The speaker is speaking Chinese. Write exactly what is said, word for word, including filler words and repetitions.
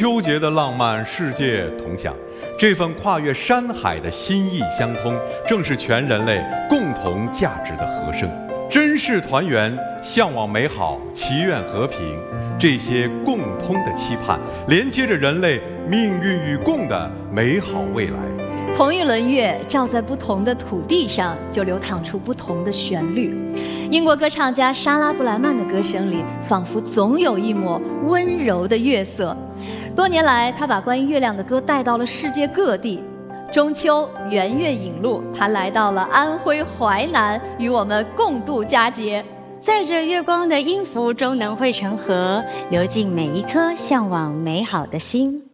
秋节的浪漫，世界同享。这份跨越山海的心意相通，正是全人类共同价值的和声。珍视团圆，向往美好，祈愿和平，这些共通的期盼，连接着人类命运与共的美好未来。 同一轮月照在不同的土地上，就流淌出不同的旋律。英国歌唱家莎拉布莱曼的歌声里，仿佛总有一抹温柔的月色。多年来，他把关于月亮的歌带到了世界各地。中秋圆月引路，他来到了安徽淮南，与我们共度佳节。 在这月光的音符中能汇成河，流进每一颗向往美好的心。